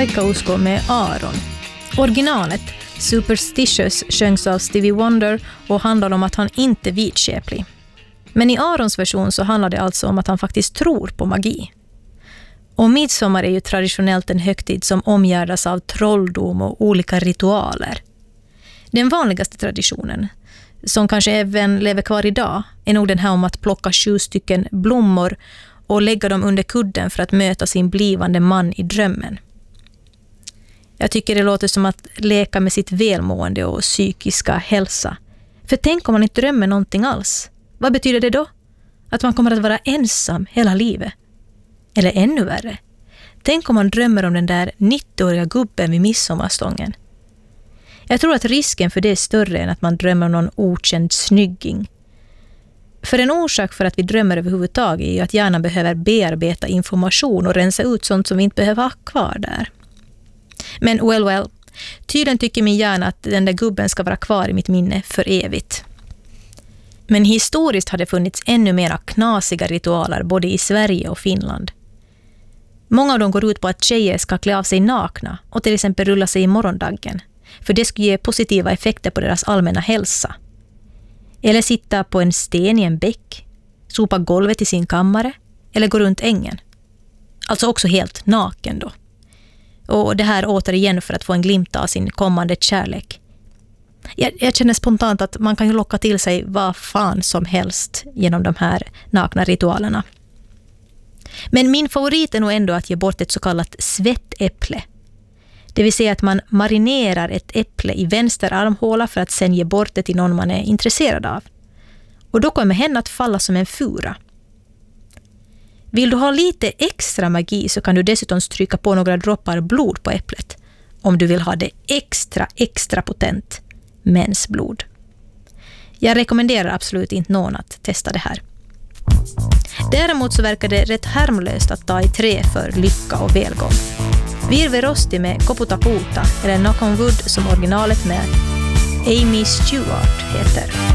taikausko med Aaron. Originalet, Superstitious, sjöngs av Stevie Wonder och handlar om att han inte är vidskeplig. Men i Arons version så handlar det alltså om att han faktiskt tror på magi. Och midsommar är ju traditionellt en högtid som omgärdas av trolldom och olika ritualer. Den vanligaste traditionen, som kanske även lever kvar idag, är nog den här om att plocka 7 stycken blommor och lägga dem under kudden för att möta sin blivande man i drömmen. Jag tycker det låter som att leka med sitt välmående och psykiska hälsa. För tänk om man inte drömmer någonting alls. Vad betyder det då? Att man kommer att vara ensam hela livet? Eller ännu värre. Tänk om man drömmer om den där 90-åriga gubben vid midsommarstången. Jag tror att risken för det är större än att man drömmer om någon okänd snygging. För en orsak för att vi drömmer överhuvudtaget är ju att hjärnan behöver bearbeta information och rensa ut sånt som vi inte behöver ha kvar där. Men well, tydligen tycker min hjärna att den där gubben ska vara kvar i mitt minne för evigt. Men historiskt har det funnits ännu mera knasiga ritualer både i Sverige och Finland. Många av dem går ut på att tjejer ska klä av sig nakna och till exempel rulla sig i morgondagen, för det skulle ge positiva effekter på deras allmänna hälsa. Eller sitta på en sten i en bäck, sopa golvet i sin kammare eller gå runt ängen. Alltså också helt naken då. Och det här återigen för att få en glimt av sin kommande kärlek. Jag känner spontant att man kan ju locka till sig vad fan som helst genom de här nakna ritualerna. Men min favorit är nog ändå att ge bort ett så kallat svettäpple. Det vill säga att man marinerar ett äpple i vänster armhåla för att sen ge bort det till någon man är intresserad av. Och då kommer hen att falla som en fura. Vill du ha lite extra magi så kan du dessutom stryka på några droppar blod på äpplet. Om du vill ha det extra potent mensblod. Jag rekommenderar absolut inte någon att testa det här. Däremot så verkar det rätt harmlöst att ta i trä för lycka och välgång. Virve rosti med Koputaputa eller Knock on Wood som originalet med Amy Stewart heter.